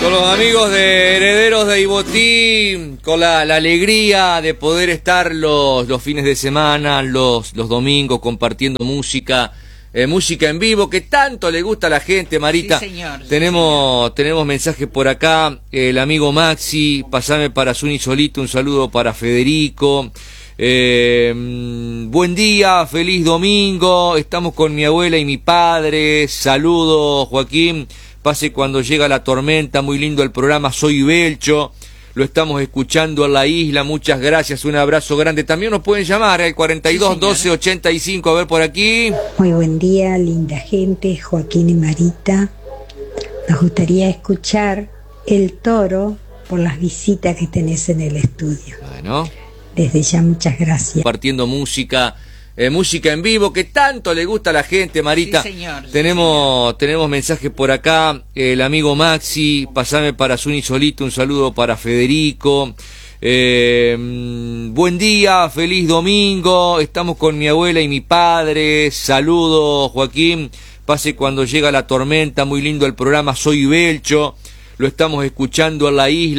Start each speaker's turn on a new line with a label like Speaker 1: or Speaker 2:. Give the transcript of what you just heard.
Speaker 1: Con los amigos de Herederos de Ibotí, con la alegría de poder estar los fines de semana, los domingos, compartiendo música, música en vivo, que tanto le gusta a la gente, Marita.
Speaker 2: Sí, señor.
Speaker 1: Tenemos mensajes por acá, el amigo Maxi, pasame para Zuni Solito, un saludo para Federico. Buen día, feliz domingo, estamos con mi abuela y mi padre, saludos Joaquín, pase cuando llega la tormenta, muy lindo el programa, soy Belcho, lo estamos escuchando en la isla, muchas gracias, un abrazo grande, también nos pueden llamar al 42 12 85, a ver por aquí.
Speaker 3: Muy buen día, linda gente, Joaquín y Marita, nos gustaría escuchar El Toro por las visitas que tenés en el estudio.
Speaker 1: Bueno.
Speaker 3: Desde ya, muchas gracias.
Speaker 1: Compartiendo música, música en vivo, que tanto le gusta a la gente, Marita.
Speaker 2: Sí, señor.
Speaker 1: Tenemos mensajes por acá, el amigo Maxi, pasame para Zuni Solito, un saludo para Federico. Buen día, feliz domingo, estamos con mi abuela y mi padre, saludos Joaquín, pase cuando llega la tormenta, muy lindo el programa, soy Belcho, lo estamos escuchando en la isla.